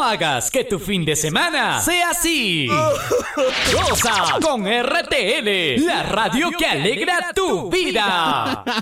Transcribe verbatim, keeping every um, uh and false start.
hagas que tu fin de semana sea así. Goza con R T L, la radio que alegra tu vida.